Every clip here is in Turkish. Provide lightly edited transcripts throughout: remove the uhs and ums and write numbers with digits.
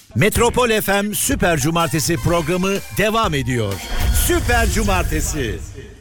Metropol FM Süper Cumartesi programı devam ediyor. Süper Cumartesi.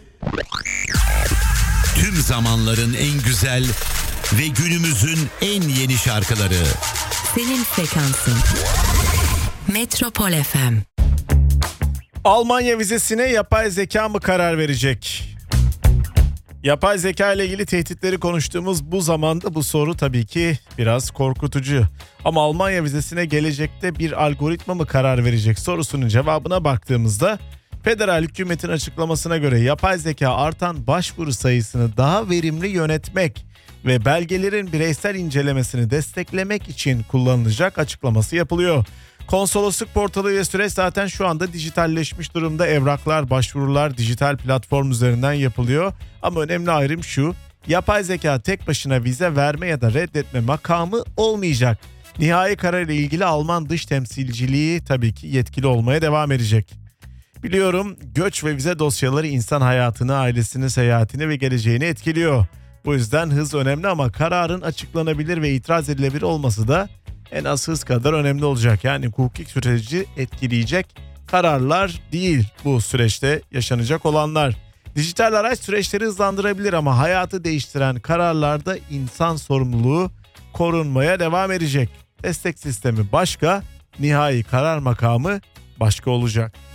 Tüm zamanların en güzel ve günümüzün en yeni şarkıları. Senin frekansın. Metropol FM. Almanya vizesine yapay zeka mı karar verecek? Yapay zeka ile ilgili tehditleri konuştuğumuz bu zamanda bu soru tabii ki biraz korkutucu. Ama Almanya vizesine gelecekte bir algoritma mı karar verecek sorusunun cevabına baktığımızda federal hükümetin açıklamasına göre yapay zeka artan başvuru sayısını daha verimli yönetmek ve belgelerin bireysel incelemesini desteklemek için kullanılacak açıklaması yapılıyor. Konsolosluk portalı ve süreç zaten şu anda dijitalleşmiş durumda. Evraklar, başvurular dijital platform üzerinden yapılıyor. Ama önemli ayrım şu: yapay zeka tek başına vize verme ya da reddetme makamı olmayacak. Nihai karar ile ilgili Alman dış temsilciliği tabii ki yetkili olmaya devam edecek. Biliyorum, göç ve vize dosyaları insan hayatını, ailesini, seyahatini ve geleceğini etkiliyor. Bu yüzden hız önemli ama kararın açıklanabilir ve itiraz edilebilir olması da en az hız kadar önemli olacak. Yani hukuki süreci etkileyecek kararlar değil bu süreçte yaşanacak olanlar. Dijital araç süreçleri hızlandırabilir ama hayatı değiştiren kararlarda insan sorumluluğu korunmaya devam edecek. Destek sistemi başka, nihai karar makamı başka olacak.